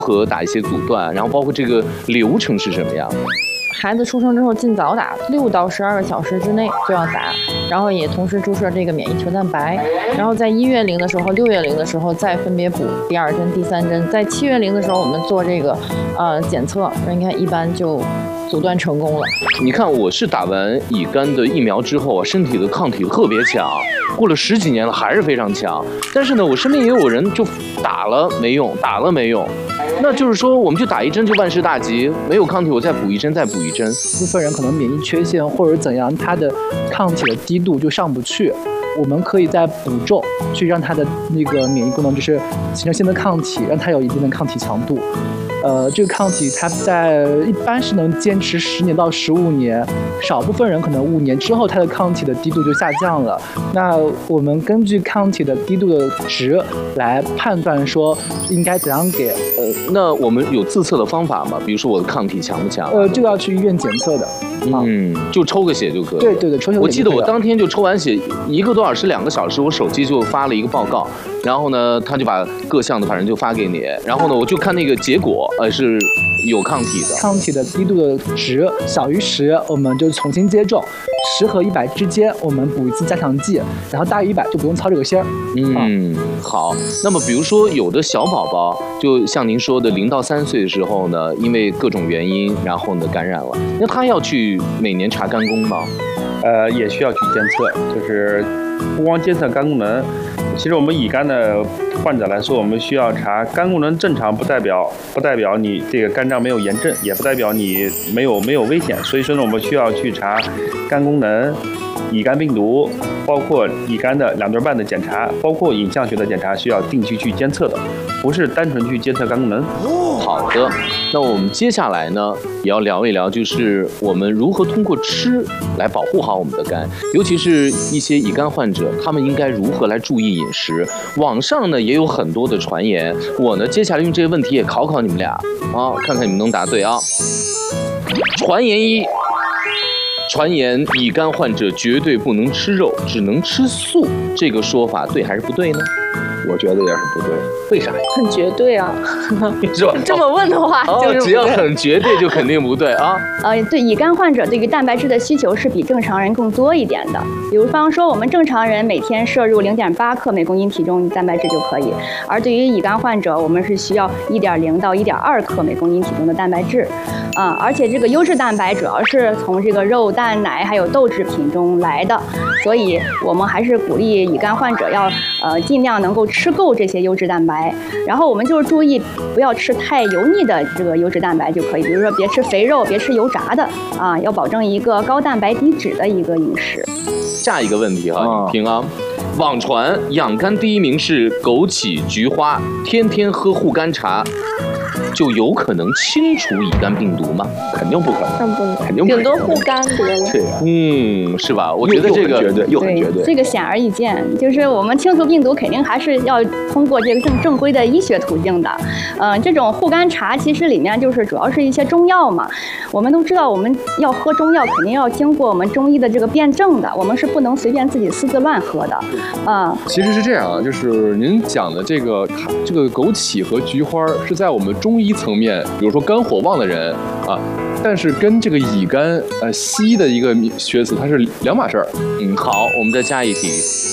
和打一些阻断，然后包括这个流程是什么样的？ 孩子出生之后尽早打，6到12个小时之内就要打，然后也同时注射这个免疫球蛋白，然后在1月龄的时候、6月龄的时候再分别补第2针、第3针，在7月龄的时候我们做这个检测，你看一般就阻断成功了。 你看我是打完乙肝的疫苗之后啊，身体的抗体特别强，过了10几年了还是非常强。但是呢，我身边也有人就打了没用，打了没用。那就是说，我们就打1针就万事大吉，没有抗体我再补1针，再补1针。 部分人可能免疫缺陷或者怎样，他的抗体的低度就上不去。我们可以在补种去让他的那个免疫功能就是形成新的抗体，让他有一定的抗体强度。这个抗体它在一般是能坚持10年到15年，少部分人可能5年之后它的抗体的低度就下降了。那我们根据抗体的低度的值来判断说应该怎样给。 那我们有自测的方法吗？比如说我的抗体强不强？ 这个要去医院检测的。 就抽个血就可以。 对，抽血。 我记得我当天就抽完血1个多小时、2个小时，我手机就发了一个报告，然后呢，他就把各项的反正就发给你，然后呢，我就看那个结果，是有抗体的。抗体的低度的值小于10，我们就重新接种；10和100之间，我们补一次加强剂，然后大于100就不用操这个心儿。 好。那么比如说有的小宝宝，就像您说的0到3岁的时候呢，因为各种原因，然后呢感染了，那他要去每年查肝功吗？ 也需要去监测，就是不光监测肝功能，其实我们乙肝的患者来说，我们需要查肝功能正常，不代表你这个肝脏没有炎症，也不代表你没有危险。所以说呢，我们需要去查肝功能、乙肝病毒，包括乙肝的2对半的检查，包括影像学的检查，需要定期去监测的，不是单纯去监测肝功能。 好的，那我们接下来呢，也要聊一聊，就是我们如何通过吃来保护好我们的肝，尤其是一些乙肝患者，他们应该如何来注意饮食。网上呢也有很多的传言，我呢接下来用这个问题也考考你们俩啊，看看你们能答对啊。传言1。传言乙肝患者绝对不能吃肉，只能吃素，这个说法对还是不对呢？ 我觉得也是不对。 为啥呀？ 很绝对啊， 是吧？ 这么问的话，就是只要很绝对就肯定不对啊。 对，乙肝患者对于蛋白质的需求是比正常人更多一点的。比如方说，我们正常人每天摄入0.8克每公斤体重蛋白质就可以，而对于乙肝患者，我们是需要1.0到1.2克每公斤体重的蛋白质。而且这个优质蛋白主要是从这个肉、蛋、奶还有豆制品中来的，所以我们还是鼓励乙肝患者要尽量能够吃够这些优质蛋白。然后我们就是注意不要吃太油腻的这个优质蛋白就可以，比如说别吃肥肉，别吃油炸的要保证一个高蛋白低脂的一个饮食。 下一个问题哈，你听啊。网传养肝第1名是枸杞、菊花，天天喝护肝茶，就有可能清除乙肝病毒吗？肯定不可能， 不能， 肯定不可能。 顶多护肝得了。 对，是吧？我觉得这个又很绝对， 这个显而易见，就是我们清除病毒肯定还是要通过这个正规的医学途径的。这种护肝茶其实里面就是主要是一些中药嘛。我们都知道，我们要喝中药肯定要经过我们中医的这个辩证的，我们是不能随便自己私自乱喝的。 其实是这样啊，就是您讲的这个枸杞和菊花是在我们中医层面，比如说肝火旺的人啊，但是跟这个乙肝西医的一个学词它是2码事儿。 好，我们再加一题，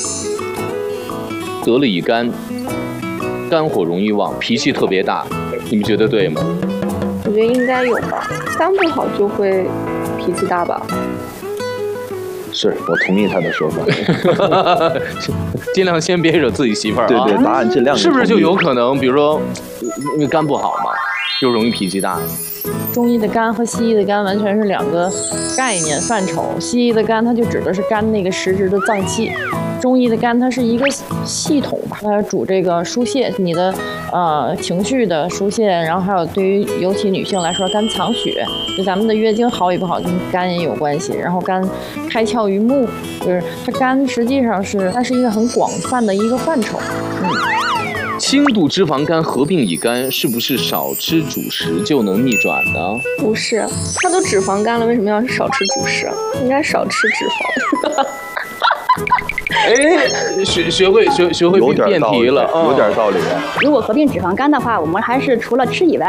得了乙肝，肝火容易旺，脾气特别大，你们觉得对吗？ 我觉得应该有吧，肝不好就会脾气大吧。 是我同意他的说法， 尽量先别惹自己媳妇儿啊。 对，答案尽量。 是不是就有可能，比如说，因为肝不好嘛，就容易脾气大？ 中医的肝和西医的肝完全是2个概念范畴。西医的肝它就指的是肝那个实质的脏器，中医的肝它是一个系统吧，它主这个疏泄你的情绪的疏泄，然后还有对于尤其女性来说，肝藏血，就咱们的月经好与不好跟肝也有关系。然后肝开窍于目，就是它肝实际上它是一个很广泛的一个范畴。 轻度脂肪肝合并乙肝，是不是少吃主食就能逆转呢？ 不是，它都脂肪肝了，为什么要少吃主食？应该少吃脂肪。 哎，学会有点辩道理题了， 有点道理。 如果合并脂肪肝的话，我们还是除了吃以外，